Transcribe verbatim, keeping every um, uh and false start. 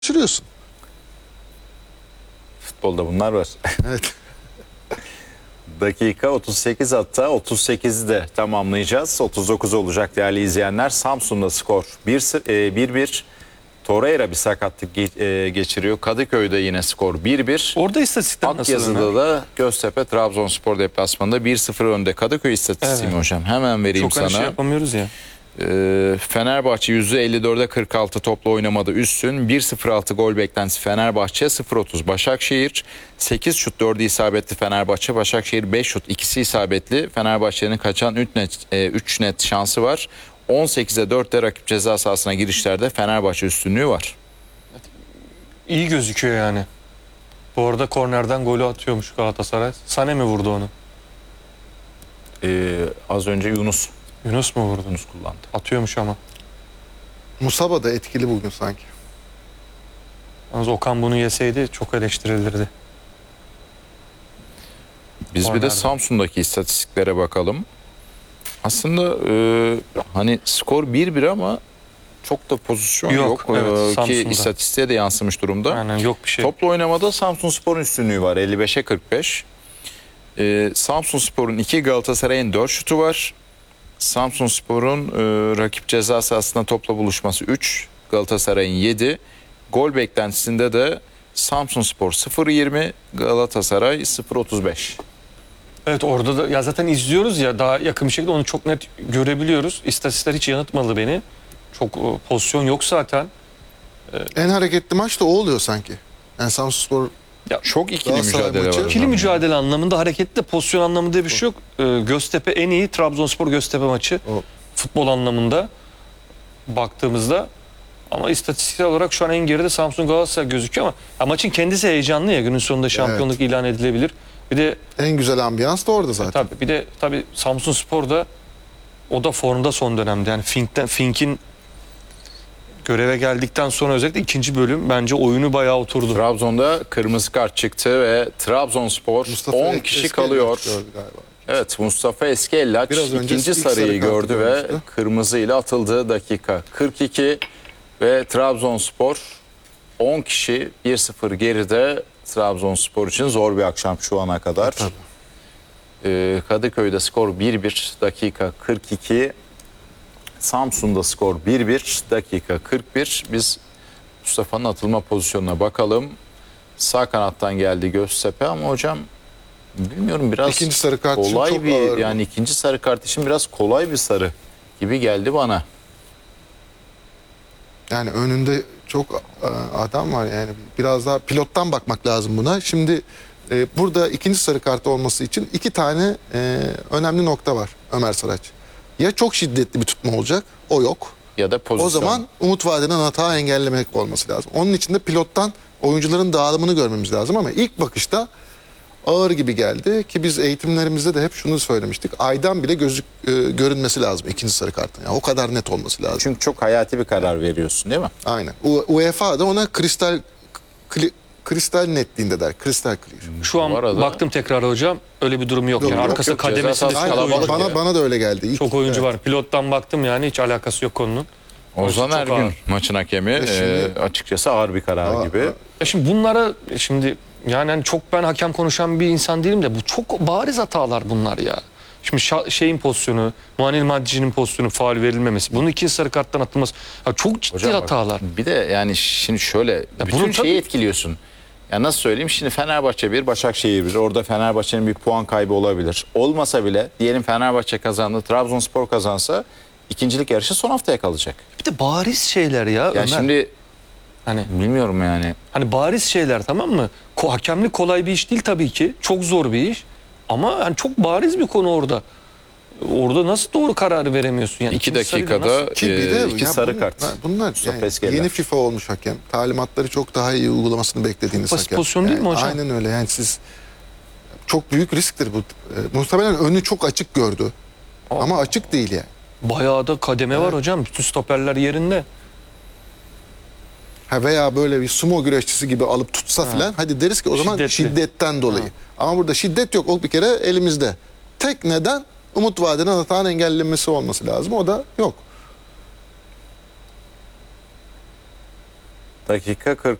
Şurıyorsun. Futbolda bunlar var. Evet. Dakika otuz sekiz, hatta otuz sekizi de tamamlayacağız. otuz dokuz olacak değerli izleyenler. Samsun'da skor bir bir. Torreira bir sakatlık geçiriyor. Kadıköy'de yine skor bir bir. Orada istatistikler nasıl? Akyazı'da da Göztepe Trabzonspor deplasmanında bir sıfır önde. Kadıköy istatistiği mi Evet. hocam? Hemen vereyim Çok sana. Çok şey yapamıyoruz ya. Ee, Fenerbahçe yüzde elli dörde kırk altı topla oynamada üstün. bir sıfır altı gol beklentisi Fenerbahçe, sıfır otuz Başakşehir. sekiz şut dördü isabetli Fenerbahçe, Başakşehir beş şut ikisi isabetli. Fenerbahçe'nin kaçan üç net, üç net şansı var. on sekize dörtte rakip ceza sahasına girişlerde Fenerbahçe üstünlüğü var. İyi gözüküyor yani. Bu arada kornerden golü atıyormuş Galatasaray. Sané mi vurdu onu? Ee, az önce Yunus. Yunus mu vurdu? Yunus kullandı. Atıyormuş ama. Musaba da etkili bugün sanki. Yalnız Okan bunu yeseydi çok eleştirilirdi. Biz Kornerden. bir de Samsun'daki istatistiklere bakalım. Aslında e, hani skor bir bir ama çok da pozisyon yok, Yok, evet, Ee, ki Samsun'da. istatistiğe de yansımış durumda. Aynen, yok bir şey. Toplu oynamada Samsunspor'un üstünlüğü var elli beşe kırk beş. Ee, Samsunspor'un iki, Galatasaray'ın dört şutu var. Samsunspor'un e, rakip ceza sahasında topla buluşması üç, Galatasaray'ın yedi. Gol beklentisinde de Samsunspor sıfır yirmi, Galatasaray sıfır otuz beş. Evet, orada da ya zaten izliyoruz ya, daha yakın bir şekilde onu çok net görebiliyoruz. İstatistikler hiç yanıltmadı beni. Çok e, pozisyon yok zaten. En hareketli maç da o oluyor sanki. Yani Samsunspor Çok ikili Galatasaray mücadele maçı- var. İkili mücadele anlamında, hareketli de pozisyon anlamında bir şey yok. Ee, Göztepe en iyi, Trabzonspor Göztepe maçı. O. Futbol anlamında baktığımızda. Ama istatistiksel olarak şu an en geride Samsun Galatasaray gözüküyor ama ya maçın kendisi heyecanlı ya, günün sonunda şampiyonluk ilan edilebilir. Bir de en güzel ambiyans da orada zaten. tabii bir de tabii Samsunspor da o da formda son dönemde. Yani Fink'ten Fink'in göreve geldikten sonra özellikle ikinci bölüm bence oyunu bayağı oturdu. Trabzon'da kırmızı kart çıktı ve Trabzonspor Mustafa on Es- kişi Eski kalıyor. Elmaç gördü galiba. Evet, Mustafa Eskellaç Biraz önce ikinci ilk sarıyı sarı kartı gördü ve görmüştü. kırmızıyla atıldı. Dakika kırk iki ve Trabzonspor on kişi bir sıfır geride. Trabzonspor için zor bir akşam şu ana kadar. Tabii. Ee, Kadıköy'de skor bir bir, dakika kırk iki. Samsun'da skor bir bir, dakika kırk bir. Biz Mustafa'nın atılma pozisyonuna bakalım. Sağ kanattan geldi Göztepe ama hocam bilmiyorum, biraz İkinci sarı kart için kolay çok bir ağır bu. yani ikinci sarı kart için biraz kolay bir sarı gibi geldi bana. Yani önünde çok e, adam var yani. Biraz daha pilottan bakmak lazım buna. Şimdi e, burada ikinci sarı kartı olması için iki tane e, önemli nokta var Ömer Saraç. Ya çok şiddetli bir tutma olacak, o yok. Ya da pozisyon. O zaman umut vadeden hata engellemek olması lazım. Onun için de pilottan oyuncuların dağılımını görmemiz lazım ama ilk bakışta ağır gibi geldi ki biz eğitimlerimizde de hep şunu söylemiştik. Aydan bile gözük e, görünmesi lazım ikinci sarı kartın. Yani o kadar net olması lazım. Çünkü çok hayati bir karar veriyorsun değil mi? Aynen. U- UEFA da ona kristal kli- kristal netliğinde der. Kristal clear. Şu an Bu arada- baktım tekrar hocam, öyle bir durum yok. Yok, yani yok, arkasında yok. Ceza kademesi de sahası çok Aynen. kalabalık oyuncu, Bana, ya. bana da öyle geldi. İlk, çok oyuncu evet. var. Pilottan baktım yani, hiç alakası yok konunun. Ozan Çok Ergün ağır. maçın hakemi E şimdi- e, açıkçası ağır bir karar Aa, gibi. aa. Ya şimdi bunlara şimdi yani hani çok ben hakem konuşan bir insan değilim de bu çok bariz hatalar bunlar ya. Şimdi şa- şeyin pozisyonu, Muanil Madici'nin pozisyonu, faul verilmemesi. Bunun ikinci sarı karttan atılması. Ya çok ciddi Hocam bak, hatalar. bir de yani şimdi şöyle bütün bunun şeyi tabii- etkiliyorsun. Ya nasıl söyleyeyim, şimdi Fenerbahçe bir, Başakşehir bir. Orada Fenerbahçe'nin bir puan kaybı olabilir. Olmasa bile diyelim Fenerbahçe kazandı, Trabzonspor kazansa ikincilik yarışı son haftaya kalacak. Bir de bariz şeyler ya. Ya Ömer. şimdi hani bilmiyorum yani. hani bariz şeyler, tamam mı? Ko hakemlik kolay bir iş değil tabii ki. Çok zor bir iş. Ama yani çok bariz bir konu orada. Orada nasıl doğru kararı veremiyorsun yani? İki İkinci sarıyla dakikada nasıl- Ki bir e, de iki ya sarı bun- kart. Bunlar Mustafa yani Eskellaç. yeni FIFA olmuş hakem. Talimatları çok daha iyi uygulamasını beklediğiniz Basit hakem. pozisyon değil mi Yani hocam? Aynen öyle. Yani siz çok büyük risktir bu. E, muhtemelen önü çok açık gördü. Ama açık değil yani. Bayağı da kademe var hocam. Bütün stoperler yerinde. Ha veya böyle bir sumo güreşçisi gibi alıp tutsa filan hadi deriz ki o zaman Şiddetli. şiddetten dolayı. Ha. Ama burada şiddet yok. O bir kere elimizde. Tek neden umut vadeden hatanın engellenmesi olması lazım. O da yok. Dakika kırk